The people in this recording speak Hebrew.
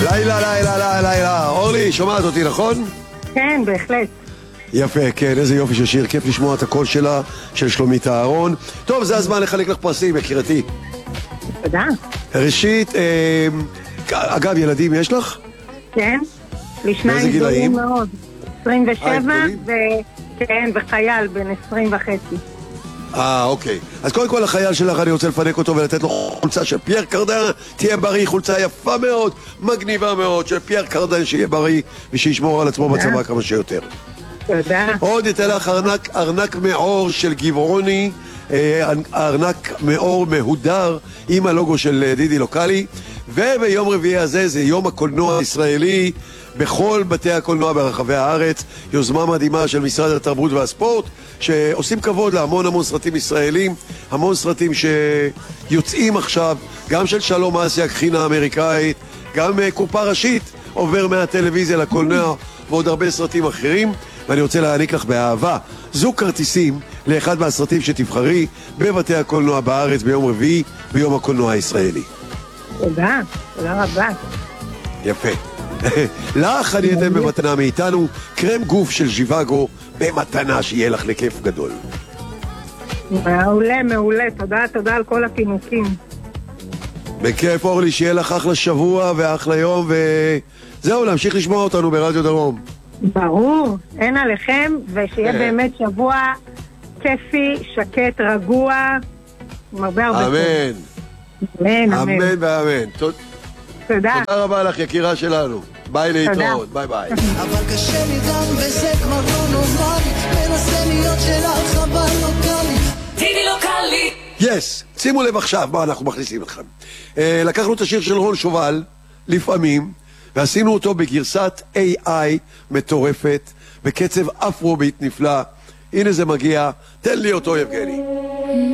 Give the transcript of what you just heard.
לילה, לילה, לילה, לילה. אורלי, שומעת אותי, נכון? כן, בהחלט. יפה, כן, איזה יופי של שיר, כיף לשמוע את הקול שלה, של שלומית אהרון. טוב, זה הזמן לחלק לך פרסים, יקירתי. תודה. ראשית, אגב, ילדים יש לך? כן, לשניים גדולים מאוד. 27 כן, וחייל בן 20 וחצי. אוקיי. אז קודם כל החייל שלך אני רוצה לפנק אותו ולתת לו חולצה של פייר קרדן. תהיה בריא, חולצה יפה מאוד, מגניבה מאוד של פייר קרדן, שיהיה בריא ושישמור על עצמו בצבא כמה שיותר. תודה. עוד ניתן לך ארנק מאור של גבעוני, ארנק מאור מהודר עם הלוגו של דידי לוקלי. וביום רביעי הזה זה יום הקולנוע הישראלי בכל בתי הקולנוע ברחבי הארץ, יוזמה מדהימה של משרד התרבות והספורט שעושים כבוד להמון המון סרטים ישראלים, המון סרטים שיוצאים עכשיו, גם של שלום אסיה, קחינה אמריקאית, גם קופה ראשית עובר מהטלוויזיה לקולנוע ועוד הרבה סרטים אחרים. ואני רוצה להעניק לך באהבה זוג כרטיסים לאחד מהסרטים שתבחרי בבתי הקולנוע בארץ ביום רביעי, ביום הקולנוע הישראלי. תודה, תודה רבה. יפה. לך אני אתן במתנה מאיתנו קרם גוף של ז'יוואגו במתנה, שיהיה לך לכיף גדול. מעולה, מעולה, תודה על כל הפינוקים. בכיף אורלי, שיהיה לך אחלה שבוע ואחלה יום, וזהו, להמשיך לשמוע אותנו ברדיו דרום. ברור, אין עליכם, ושיהיה באמת שבוע כיפי, שקט, רגוע, עם הרבה טוב. אמן. אמן. אמן ואמן. תודה. תודה רבה לך, יקירה שלנו. ביי להתראות, ביי ביי. אבל קשה לי גם וזה כבר לא נורמלי, מנסה להיות שלך אבל לא קל לי. דידי לוקלי. יס, שימו לב עכשיו מה אנחנו מכניסים לכם. לקחנו את השיר של רון שובל, לפעמים, ועשינו אותו בגרסת AI מטורפת, בקצב אפרוביט נפלא. הנה זה מגיע, תן לי אותו יבגני.